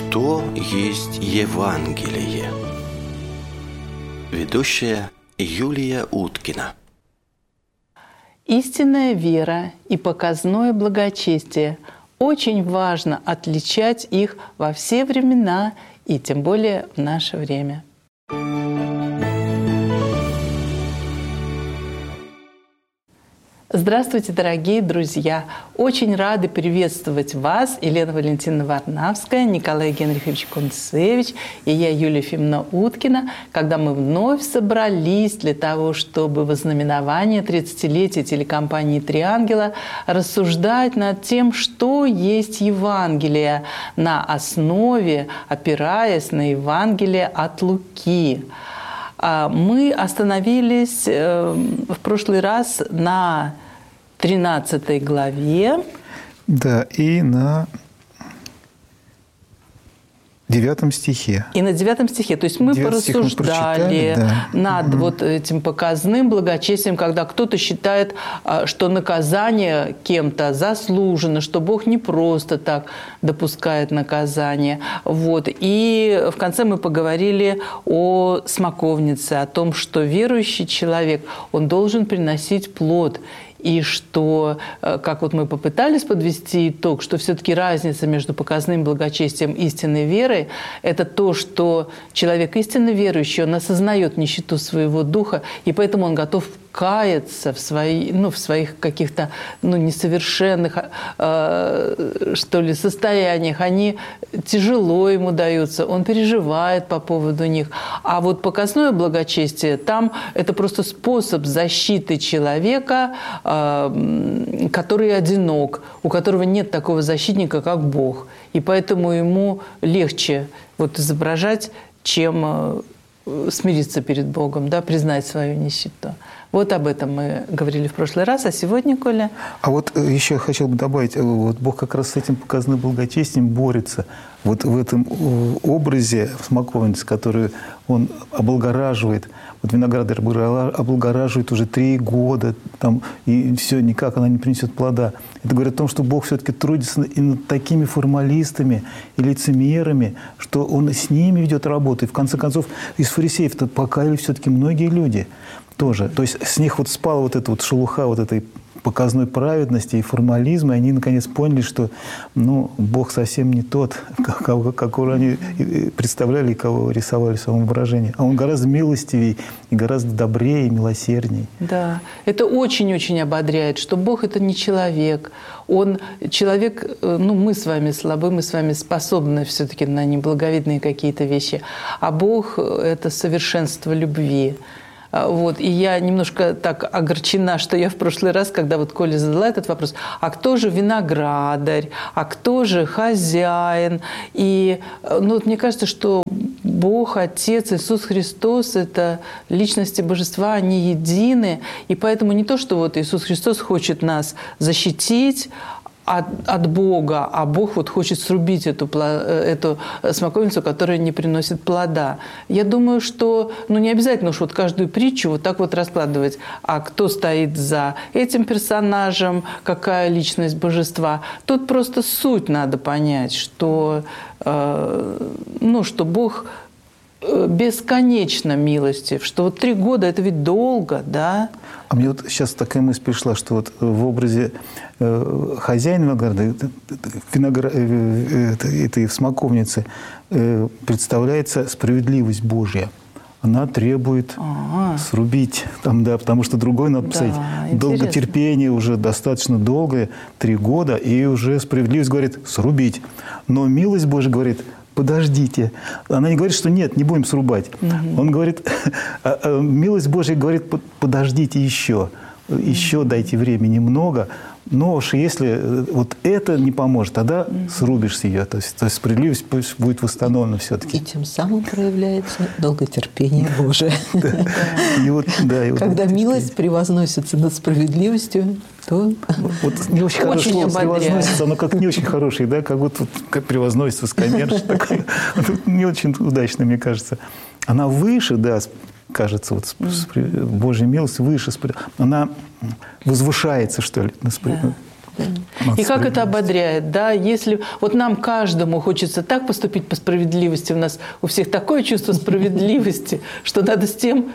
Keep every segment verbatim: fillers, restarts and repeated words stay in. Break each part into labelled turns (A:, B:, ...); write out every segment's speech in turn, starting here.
A: Что есть Евангелие? Ведущая Юлия Уткина.
B: Истинная вера и показное благочестие. Очень важно отличать их во все времена и тем более в наше время. Здравствуйте, дорогие друзья! Очень рады приветствовать вас, Елена Валентиновна Варнавская, Николай Генрихович Кунцевич и я, Юлия Ефимовна Уткина, когда мы вновь собрались для того, чтобы во знаменование тридцатилетия телекомпании «Три ангела» рассуждать над тем, что есть Евангелие, на основе, опираясь на Евангелие от Луки. Мы остановились в прошлый раз на тринадцатой главе.
C: Да, и на девятом стихе.
B: И на девятом стихе. То есть мы порассуждали да. над угу. вот этим показным благочестием, когда кто-то считает, что наказание кем-то заслужено, что Бог не просто так допускает наказание. Вот. И в конце мы поговорили о смоковнице, о том, что верующий человек, он должен приносить плод. И что, как вот мы попытались подвести итог, что все-таки разница между показным благочестием и истинной верой – это то, что человек истинно верующий, он осознает нищету своего духа, и поэтому он готов каяться в, свои, ну, в своих каких-то ну, несовершенных э, что ли, состояниях. Они тяжело ему даются, он переживает по поводу них. А вот показное благочестие, там это просто способ защиты человека, э, который одинок, у которого нет такого защитника, как Бог. И поэтому ему легче вот изображать, чем смириться перед Богом, да, признать свою нищету. Вот об этом мы говорили в прошлый раз, а сегодня, Коля?
C: А вот еще я хотел бы добавить, вот Бог как раз с этим показным благочестием борется. Вот в этом образе смоковницы, который Он облагораживает, вот виноградарь облагораживает уже три года, там, и все, никак она не принесет плода. Это говорит о том, что Бог все-таки трудится и над такими формалистами и лицемерами, что Он с ними ведет работу. И в конце концов из фарисеев-то покаялись все-таки многие люди тоже. То есть с них вот спала вот эта вот шелуха вот этой показной праведности и формализма, и они наконец поняли, что ну, Бог совсем не тот, какого, какого они представляли и кого рисовали в своем воображении. А Он гораздо милостивее, и гораздо добрее и милосердней.
B: Да, это очень-очень ободряет, что Бог – это не человек. Он человек, ну, мы с вами слабы, мы с вами способны все-таки на неблаговидные какие-то вещи. А Бог – это совершенство любви. Вот. И я немножко так огорчена, что я в прошлый раз, когда вот Коля задала этот вопрос, а кто же виноградарь, а кто же хозяин? И ну, вот мне кажется, что Бог, Отец, Иисус Христос – это личности Божества, они едины. И поэтому не то, что вот Иисус Христос хочет нас защитить От, от Бога, а Бог вот хочет срубить эту, эту смоковницу, которая не приносит плода. Я думаю, что ну, не обязательно уж вот каждую притчу вот так вот раскладывать, а кто стоит за этим персонажем, какая личность божества. Тут просто суть надо понять, что, э, ну, что Бог бесконечно милостив, что вот три года – это ведь долго, да?
C: А мне вот сейчас такая мысль пришла, что вот в образе э, хозяина винограда, виноград, э, э, этой смоковницы, э, представляется справедливость Божья. Она требует А-а-а. срубить, там, да, потому что другой, надо писать, да, долготерпение уже достаточно долгое, три года, и уже справедливость говорит «срубить». Но милость Божья говорит подождите. Она не говорит, что нет, не будем срубать. Угу. Он говорит, милость Божья говорит, подождите еще, еще дайте времени немного. Но уж если вот это не поможет, тогда срубишь ее. То есть, то есть справедливость будет восстановлена все-таки.
D: И тем самым проявляется долготерпение Божие. Когда милость превозносится над справедливостью, то...
C: Вот не очень хорошее слово «превозносится», оно как не очень хорошее, да, как будто превозносится скоммерчески. Не очень удачно, мне кажется. Она выше, да, кажется, вот Божья милость выше, она возвышается, что ли.
B: Да. И как это ободряет, да, если вот нам каждому хочется так поступить по справедливости, у нас у всех такое чувство справедливости, что надо с тем,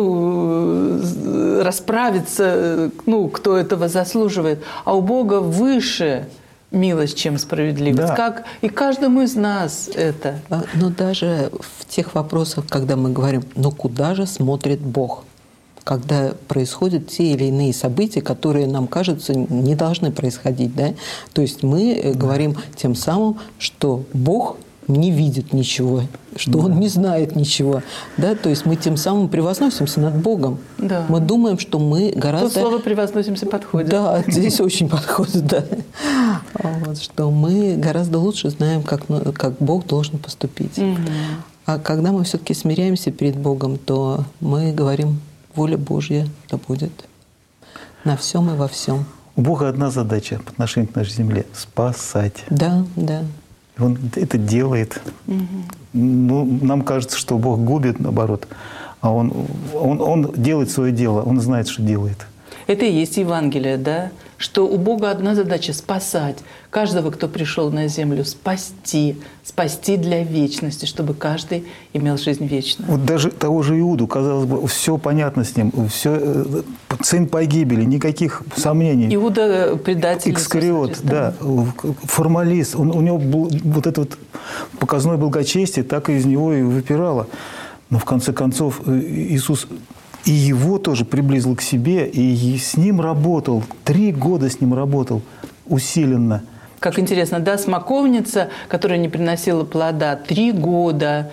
B: ну, расправиться, ну, кто этого заслуживает, а у Бога выше милость, чем справедливость. Да. Как и каждому из нас это.
D: Но даже в тех вопросах, когда мы говорим, ну куда же смотрит Бог? Когда происходят те или иные события, которые нам кажутся не должны происходить, да? То есть мы да. говорим тем самым, что Бог не видит ничего, что да. Он не знает ничего, да? То есть мы тем самым превозносимся над Богом. Да. Мы думаем, что мы гораздо...
B: То слово «превозносимся» подходит.
D: Да, здесь очень подходит, да. Вот, что мы гораздо лучше знаем, как, как Бог должен поступить. А когда мы все-таки смиряемся перед Богом, то мы говорим: воля Божья да будет на всем и во всем.
C: У Бога одна задача по отношению к нашей земле — спасать.
D: Да, да.
C: Он это делает. Угу. Ну, нам кажется, что Бог губит, наоборот. А он, он, он делает свое дело, Он знает, что делает.
B: Это и есть Евангелие, да? Что у Бога одна задача — спасать каждого, кто пришел на землю, спасти, спасти для вечности, чтобы каждый имел жизнь вечную.
C: Вот даже того же Иуду, казалось бы, все понятно с ним, все, сын погибели, никаких сомнений.
B: Иуда предатель.
C: Искариот, да, формалист. Он, у него был вот это вот показное благочестие, так и из него и выпирало. Но в конце концов Иисус и его тоже приблизил к себе, и с ним работал, три года с ним работал усиленно.
B: Как интересно, да, смоковница, которая не приносила плода, три года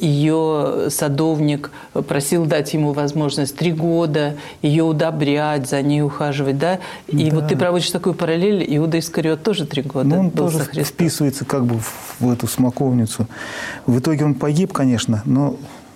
B: ее садовник просил дать ему возможность, три года ее удобрять, за ней ухаживать, да? И да. вот ты проводишь такую параллель, Иуда Искариот тоже три года
C: ну, он
B: был
C: тоже
B: со Христом.
C: Вписывается как бы в эту смоковницу. В итоге он погиб, конечно, но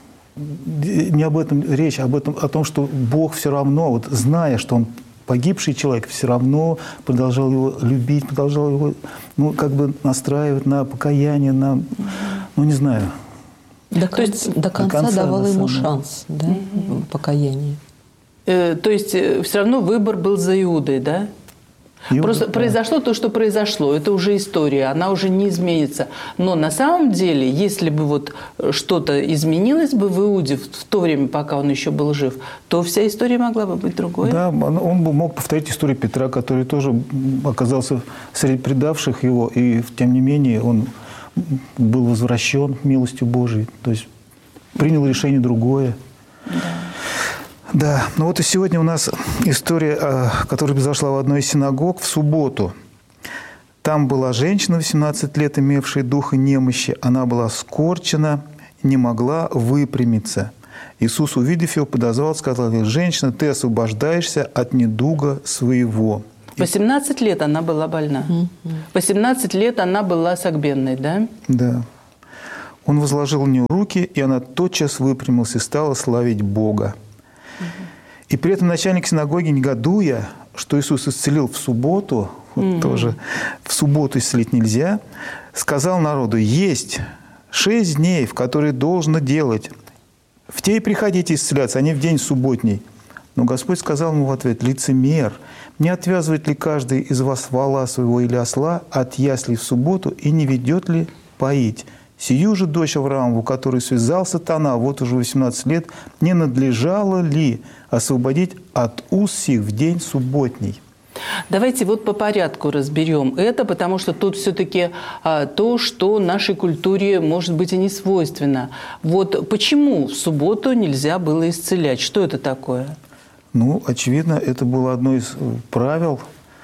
C: не об этом речь, а об этом, о том, что Бог все равно, вот, зная, что он погибший человек, все равно продолжал его любить, продолжал его, ну, как бы настраивать на покаяние, на, ну, не знаю.
D: До, то есть, до конца, до конца давал ему шанс, да, mm-hmm. покаяния.
B: Э, то есть все равно выбор был за Иудой, да? Иуда, Просто да. произошло то, что произошло. Это уже история, она уже не изменится. Но на самом деле, если бы вот что-то изменилось бы в Иуде в то время, пока он еще был жив, то вся история могла бы быть другой.
C: Да, он бы мог повторить историю Петра, который тоже оказался среди предавших его, и тем не менее он был возвращен милостью Божией. То есть принял решение другое.
B: Да.
C: Да, ну вот и сегодня у нас история, которая произошла в одной из синагог в субботу. Там была женщина восемнадцать лет, имевшая духа немощи. Она была скорчена, не могла выпрямиться. Иисус, увидев ее, подозвал, сказал ей: «Женщина, ты освобождаешься от недуга своего».
B: восемнадцать лет она была больна. восемнадцать лет она была согбенной, да?
C: Да. Он возложил на нее руки, и она тотчас выпрямилась и стала славить Бога. И при этом начальник синагоги, негодуя, что Иисус исцелил в субботу, вот mm-hmm. тоже в субботу исцелить нельзя, сказал народу: есть шесть дней, в которые должно делать. В те и приходите исцеляться, а не в день субботний. Но Господь сказал ему в ответ: лицемер, не отвязывает ли каждый из вас вола своего или осла от яслей в субботу и не ведет ли поить? Сию же дочь Авраамову, которую связал сатана вот уже восемнадцать лет, не надлежало ли освободить от уз сих в день субботний?
B: Давайте вот по порядку разберем это, потому что тут все-таки а, то, что нашей культуре, может быть, и не свойственно. Вот почему в субботу нельзя было исцелять? Что это такое?
C: Ну, очевидно, это было одно из правил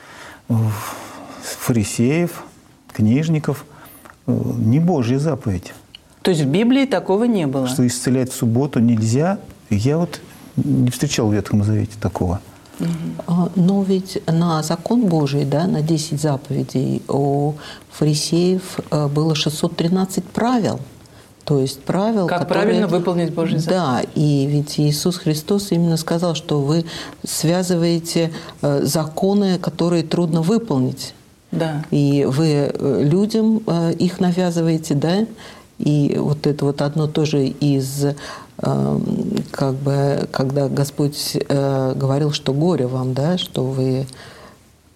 C: фарисеев, книжников. Не Божья заповедь.
B: То есть в Библии такого не было?
C: Что исцелять в субботу нельзя. Я вот не встречал в Ветхом Завете такого.
D: Угу. Но ведь на закон Божий, да, на десять заповедей у фарисеев было шестьсот тринадцать правил. То есть правил,
B: как
D: которые...
B: правильно выполнить Божий закон.
D: Да, и ведь Иисус Христос именно сказал, что вы связываете законы, которые трудно выполнить.
B: Да.
D: И вы людям их навязываете, да? И вот это вот одно тоже из, как бы, когда Господь говорил, что горе вам, да, что вы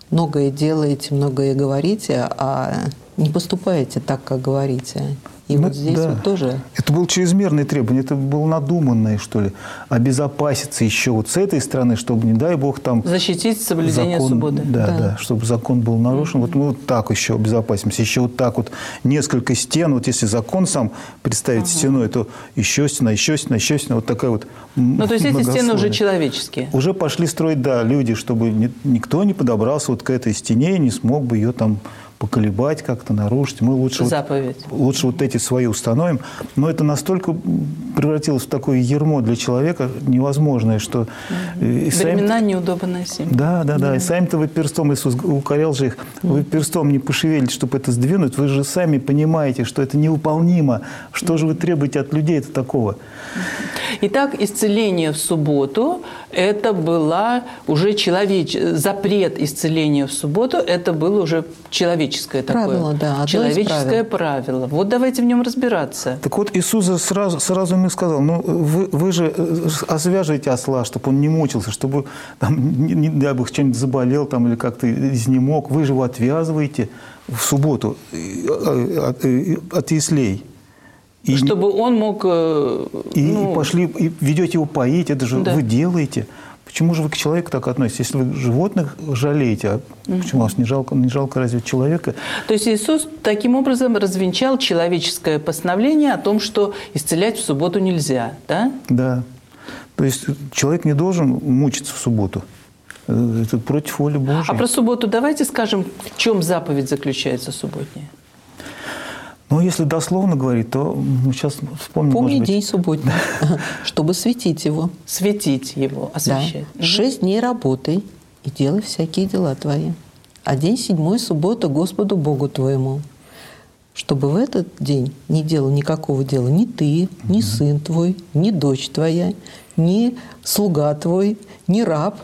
D: многое делаете, многое говорите, а не поступаете так, как говорите. И ну, вот здесь да. вот тоже...
C: Это было чрезмерное требование, это было надуманное, что ли, обезопаситься еще вот с этой стороны, чтобы, не дай бог, там...
B: Защитить соблюдение
C: закон,
B: субботы.
C: Да,
B: да,
C: да, чтобы закон был нарушен. Mm-hmm. Вот мы вот так еще обезопасимся. Еще вот так вот несколько стен. Вот если закон сам представить uh-huh. стеной, то еще стена, еще стена, еще стена. Вот такая вот
B: Ну, то есть эти стены уже человеческие?
C: Уже пошли строить, да, люди, чтобы не, никто не подобрался вот к этой стене и не смог бы ее там... поколебать, как-то нарушить. Мы лучше
B: Заповедь.
C: Вот, лучше вот эти свои установим. Но это настолько превратилось в такое ярмо для человека невозможное, что...
B: Угу. Времена неудобоносимы.
C: Да, да, да. Угу. И сами-то вы перстом, Иисус укорял же их, угу. вы перстом не пошевелите, чтобы это сдвинуть. Вы же сами понимаете, что это невыполнимо. Что же вы требуете от людей-то такого?
B: Итак, исцеление в субботу – это была уже человеч... запрет исцеления в субботу – это было уже человеческое
D: правило,
B: такое.
D: Да,
B: человеческое правило. Вот давайте в нем разбираться.
C: Так вот, Иисус сразу, сразу мне сказал, ну, вы, вы же свяжете осла, чтобы он не мучился, чтобы, там, не, не дай бог, что-нибудь заболел там, или как-то изнемог. Вы же его отвязываете в субботу от, от яслей.
B: И, чтобы он мог...
C: И, ну, и пошли, и ведете его поить, это же да. вы делаете. Почему же вы к человеку так относитесь? Если вы животных жалеете, а угу. почему вас не жалко, не жалко разве человека?
B: То есть Иисус таким образом развенчал человеческое постановление о том, что исцелять в субботу нельзя, да?
C: Да. То есть человек не должен мучиться в субботу. Это против воли Божьей.
B: А про субботу давайте скажем, в чем заповедь заключается субботняя?
C: Ну, если дословно говорить, то ну, сейчас вспомним.
D: Помни день субботний, чтобы светить его.
B: Светить его, освещать.
D: Да. Шесть дней работай и делай всякие дела твои. А день седьмой – суббота Господу Богу твоему. Чтобы в этот день не делал никакого дела ни ты, ни сын твой, ни дочь твоя, ни слуга твой, ни раб.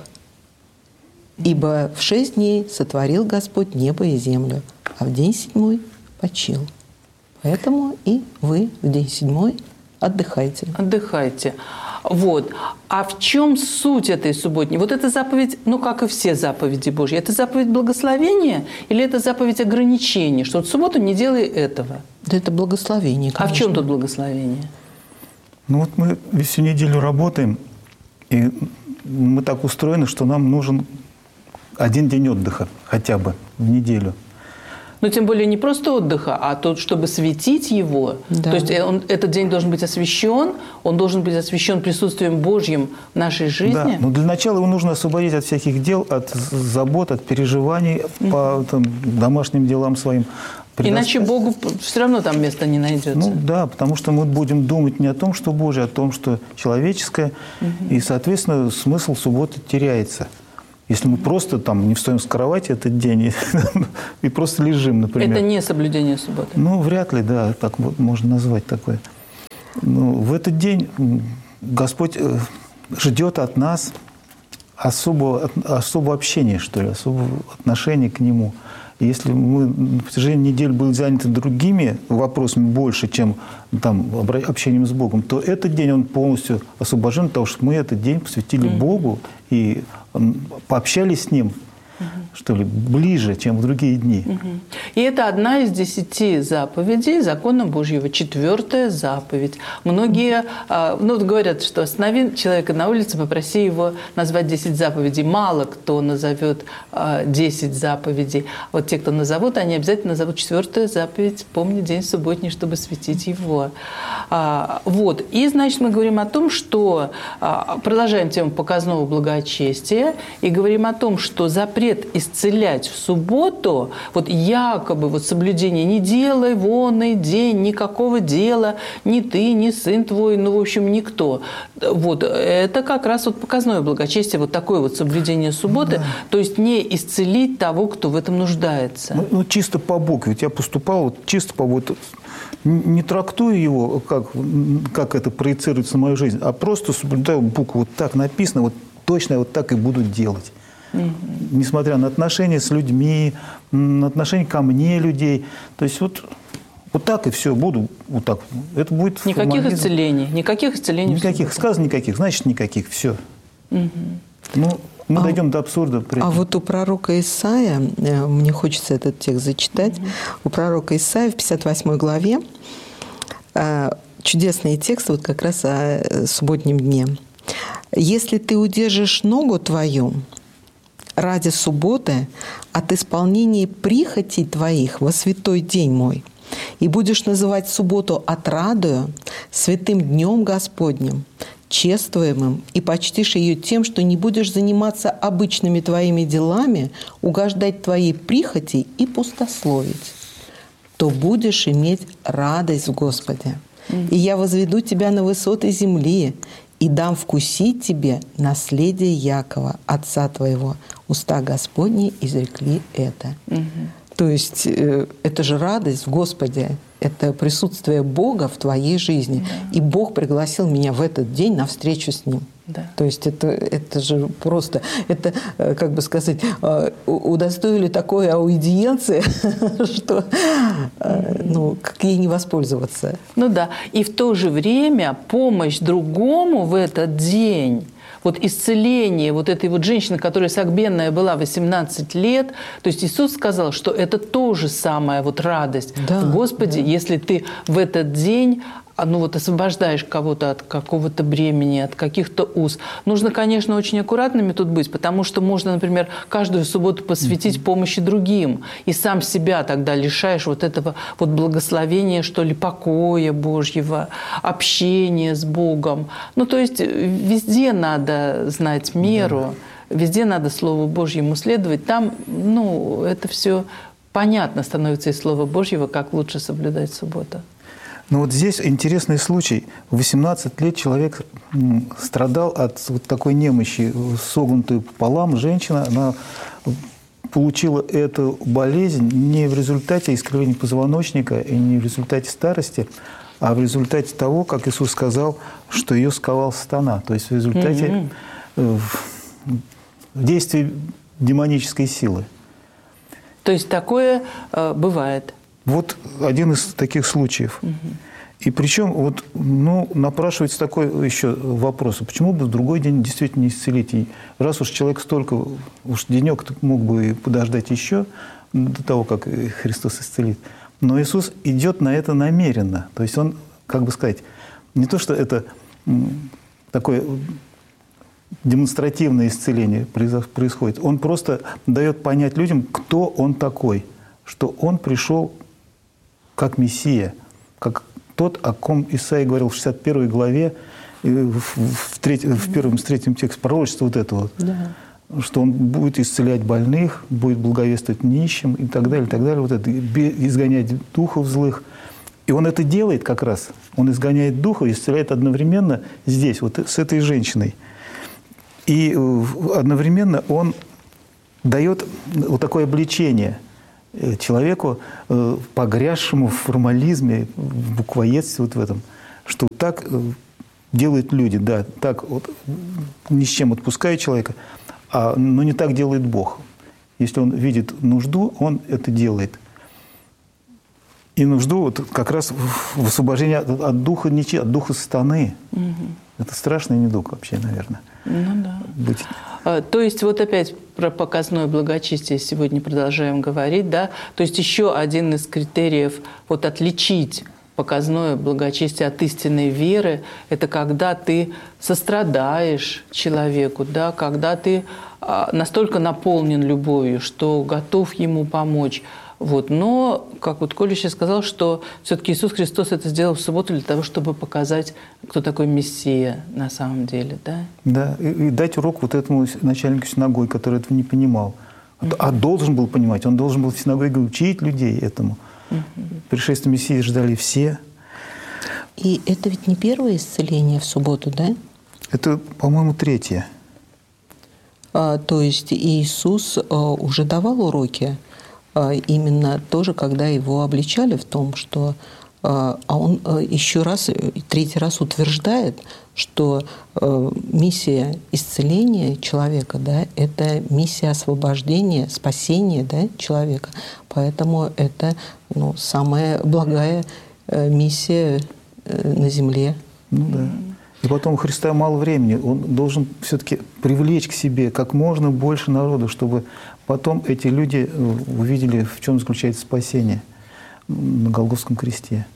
D: Ибо в шесть дней сотворил Господь небо и землю, а в день седьмой почил. Поэтому и вы в день седьмой отдыхайте.
B: Отдыхайте. Вот. А в чем суть этой субботней? Вот эта заповедь, ну, как и все заповеди Божьи, это заповедь благословения или это заповедь ограничения? Что вот в субботу не делай этого.
D: Да это благословение, конечно.
B: А в чем тут благословение?
C: Ну, вот мы всю неделю работаем, и мы так устроены, что нам нужен один день отдыха хотя бы в неделю.
B: Но тем более не просто отдыха, а то, чтобы светить его. Да. То есть он, этот день должен быть освящен, он должен быть освящен присутствием Божьим в нашей жизни.
C: Да, но для начала его нужно освободить от всяких дел, от забот, от переживаний mm-hmm. по там, домашним делам своим.
B: Иначе Богу все равно там места не найдется.
C: Ну да, потому что мы будем думать не о том, что Божье, а о том, что человеческое. Mm-hmm. И, соответственно, смысл субботы теряется. Если мы просто там не встаем с кровати этот день и, и просто лежим, например.
B: Это не соблюдение субботы?
C: Ну, вряд ли, да, так вот можно назвать такое. Ну, в этот день Господь ждет от нас особого, особого общения, что ли, особого отношения к Нему. И если мы на протяжении недели были заняты другими вопросами больше, чем там, общением с Богом, то этот день он полностью освобожден от того, что мы этот день посвятили mm-hmm. Богу и пообщались с Ним, угу. что ли, ближе, чем в другие дни.
B: Угу. И это одна из десяти заповедей закона Божьего, четвертая заповедь. Многие ну, говорят, что останови человека на улице, попроси его назвать десять заповедей. Мало кто назовет десять заповедей. Вот те, кто назовут, они обязательно назовут четвертую заповедь «Помни день субботний, чтобы светить его». Вот. И, значит, мы говорим о том, что продолжаем тему показного благочестия и говорим о том, что запрет исцелять в субботу, вот якобы вот соблюдение «не делай вонный день, никакого дела, ни ты, ни сын твой, ну, в общем, никто». Вот. Это как раз вот показное благочестие, вот такое вот соблюдение субботы, да. То есть не исцелить того, кто в этом нуждается.
C: Ну, ну чисто по букве. Вот я поступал вот чисто по вот... Не трактую его, как, как это проецируется на мою жизнь, а просто соблюдаю букву. Вот так написано, вот точно я вот так и буду делать. Mm-hmm. Несмотря на отношения с людьми, на отношения ко мне людей. То есть вот, вот так и все, буду вот так. Это будет
B: никаких
C: формализм.
B: исцелений, никаких исцелений.
C: Никаких, сказано никаких, значит никаких, все.
B: Mm-hmm.
C: Ну, Мы
D: а,
C: дойдем до абсурда.
D: А вот у пророка Исаия, мне хочется этот текст зачитать, mm-hmm. у пророка Исаия в пятьдесят восьмой главе чудесный текст вот как раз о субботнем дне. «Если ты удержишь ногу твою ради субботы от исполнения прихотей твоих во святой день мой, и будешь называть субботу отрадою, святым днем Господним, чествуемым, и почтишь ее тем, что не будешь заниматься обычными твоими делами, угождать твоей прихоти и пустословить, то будешь иметь радость в Господе. И я возведу тебя на высоты земли, и дам вкусить тебе наследие Якова, отца твоего. Уста Господни изрекли это». Угу. То есть э, это же радость в Господе, это присутствие Бога в твоей жизни. Да. И Бог пригласил меня в этот день на встречу с Ним. Да. То есть это, это же просто, это, как бы сказать, удостоили такой аудиенции, что ну, как ей не воспользоваться.
B: Ну да, и в то же время помощь другому в этот день, вот исцеление вот этой вот женщины, которая сагбенная была восемнадцать лет, то есть Иисус сказал, что это тоже самая вот радость да, в Господе, да. Если ты в этот день ну вот освобождаешь кого-то от какого-то бремени, от каких-то уз. Нужно, конечно, очень аккуратными тут быть, потому что можно, например, каждую субботу посвятить помощи другим, и сам себя тогда лишаешь вот этого вот благословения, что ли, покоя Божьего, общения с Богом. Ну, то есть везде надо знать меру, везде надо Слову Божьему следовать. Там, ну, это все понятно становится из Слова Божьего, как лучше соблюдать субботу.
C: Но вот здесь интересный случай. В восемнадцать лет человек страдал от вот такой немощи, согнутую пополам. Женщина, она получила эту болезнь не в результате искривления позвоночника и не в результате старости, а в результате того, как Иисус сказал, что ее сковал сатана. То есть в результате mm-hmm. действия демонической силы.
B: То есть такое э, бывает?
C: Вот один из таких случаев. Угу. И причем вот, ну, напрашивается такой еще вопрос. Почему бы в другой день действительно не исцелить? И раз уж человек столько, уж денек мог бы подождать еще до того, как Христос исцелит. Но Иисус идет на это намеренно. То есть Он, как бы сказать, не то, что это такое демонстративное исцеление происходит. Он просто дает понять людям, кто Он такой. Что Он пришел как Мессия, как тот, о ком Исаия говорил в шестьдесят первой главе, в, в, треть, в первом, с третьем тексте пророчества вот этого, да. Что Он будет исцелять больных, будет благовествовать нищим и так далее, и так далее, вот это, изгонять духов злых. И Он это делает как раз. Он изгоняет духа и исцеляет одновременно здесь, вот с этой женщиной. И одновременно Он дает вот такое обличение человеку, погрязшему в формализме, в буквоедстве вот в этом, что так делают люди, да, так вот ни с чем отпускают человека, а, но не так делает Бог. Если Он видит нужду, Он это делает. И нужду вот как раз в освобождении от, от духа нечи, от духа сатаны. Угу. Это страшный недуг вообще, наверное.
B: Ну да.
C: Быть.
B: То есть вот опять про показное благочестие сегодня продолжаем говорить, да? То есть еще один из критериев вот отличить показное благочестие от истинной веры – это когда ты сострадаешь человеку, да? Когда ты настолько наполнен любовью, что готов ему помочь. Вот. Но, как вот Коля сейчас сказал, что все-таки Иисус Христос это сделал в субботу для того, чтобы показать, кто такой Мессия на самом деле. Да,
C: да и, и дать урок вот этому начальнику синагоги, который этого не понимал. Mm-hmm. А должен был понимать, он должен был в синагоге учить людей этому. Mm-hmm. Пришествие Мессии ждали все.
D: И это ведь не первое исцеление в субботу, да?
C: Это, по-моему, третье.
D: А, то есть Иисус а, уже давал уроки? Именно тоже, когда его обличали в том, что а он еще раз, третий раз утверждает, что миссия исцеления человека, да, это миссия освобождения, спасения, да, человека. Поэтому это, ну, самая благая миссия на земле.
C: Ну да. И потом у Христа мало времени. Он должен все-таки привлечь к себе как можно больше народу, чтобы потом эти люди увидели, в чем заключается спасение на Голгофском кресте.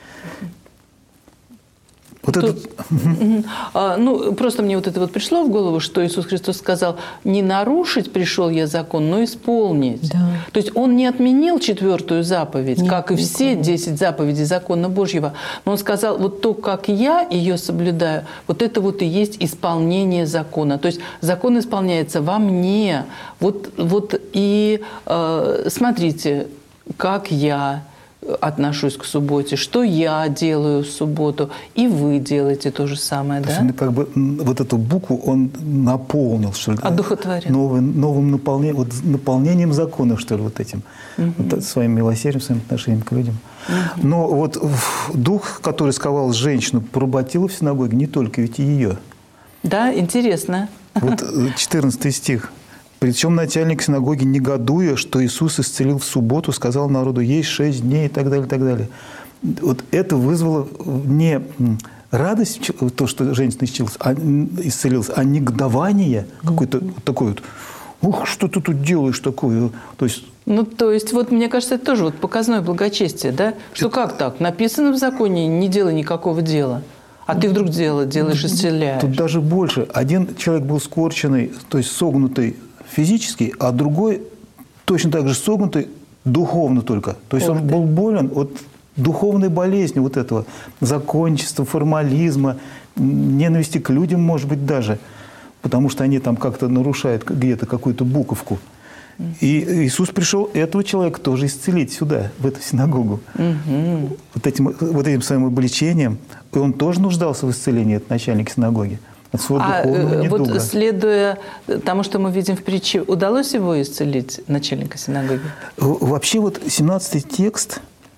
C: Вот
B: Тут,
C: этот...
B: а, ну, просто мне вот это вот пришло в голову, что Иисус Христос сказал, не нарушить пришел я закон, но исполнить.
D: Да.
B: То есть Он не отменил четвертую заповедь,
D: Нет,
B: как и все десять заповедей закона Божьего. Но Он сказал, вот то, как я ее соблюдаю, вот это вот и есть исполнение закона. То есть закон исполняется во мне. Вот, вот и э, смотрите, как я отношусь к субботе, что я делаю в субботу, и вы делаете то же самое,
C: то
B: да?
C: есть, как бы вот эту букву он наполнил, что ли?
B: Одухотворил.
C: Новым, новым наполнением, вот наполнением закона, что ли, вот этим. Угу. Вот своим милосердием, своим отношением к людям. Угу. Но вот дух, который сковал женщину, поработил в синагоге не только ведь и ее.
B: Да, интересно.
C: Вот четырнадцатый стих. Причем начальник синагоги, негодуя, что Иисус исцелил в субботу, сказал народу, есть шесть дней и так далее, и так далее. Вот это вызвало не радость, то, что женщина исцелилась, а, исцелилась, а негодование какое-то вот такое вот. Ух, что ты тут делаешь такое? То есть,
B: ну, то есть, вот мне кажется, это тоже вот показное благочестие, да? Что это... как так? Написано в законе, не делай никакого дела. А ты вдруг дело делаешь, исцеляешь.
C: Тут даже больше. Один человек был скорченный, то есть согнутый физически, а другой точно так же согнутый духовно только. То есть Ох он ты. был болен от духовной болезни вот этого законничества, формализма, ненависти к людям, может быть, даже, потому что они там как-то нарушают где-то какую-то буковку. И Иисус пришел этого человека тоже исцелить сюда, в эту синагогу. Угу. Вот, этим, вот этим своим обличением. И он тоже нуждался в исцелении, этот начальник синагоги. От своего
B: а
C: духовного недуга.
B: Вот следуя тому, что мы видим в притче, удалось его исцелить, начальника синагоги?
C: Вообще вот семнадцатый текст,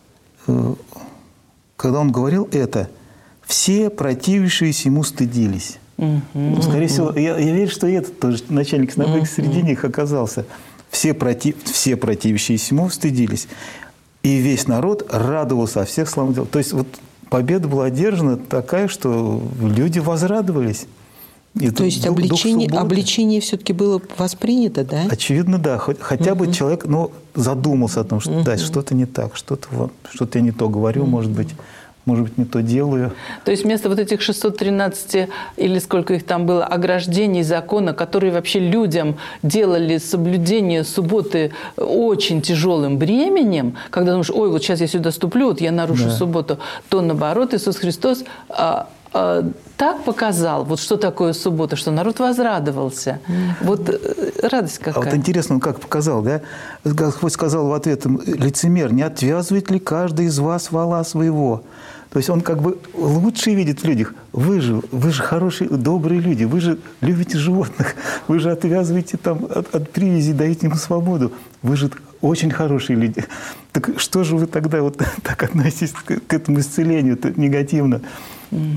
C: когда он говорил это, все противившиеся ему стыдились. Uh-huh. Скорее всего, я, я верю, что и этот тоже начальник синагоги uh-huh. среди них оказался. Все, против, все противящиеся ему стыдились. И весь народ радовался о всех славных делах. То есть вот победа была одержана такая, что люди возрадовались. И
D: То есть дух, обличение, дух обличение все-таки было воспринято, да?
C: Очевидно, да. Хоть, хотя uh-huh. бы человек ну, задумался о том, что uh-huh. да, что-то не так, что-то, что-то я не то говорю, uh-huh. может быть. Может быть, не то делаю. То
B: есть вместо вот этих шестисот тринадцати, или сколько их там было, ограждений закона, которые вообще людям делали соблюдение субботы очень тяжелым бременем, когда думаешь, ой, вот сейчас я сюда ступлю, вот я нарушу да. субботу, то наоборот Иисус Христос а, а, так показал, вот что такое суббота, что народ возрадовался. Mm-hmm. Вот радость какая.
C: А вот интересно, он как показал, да? Господь сказал в ответ, лицемер, не отвязывает ли каждый из вас вола своего? То есть он как бы лучше видит в людях. Вы же, вы же хорошие, добрые люди, вы же любите животных, вы же отвязываете там от, от привязи, даете им свободу. Вы же очень хорошие люди. Так что же вы тогда вот так относитесь к этому исцелению негативно?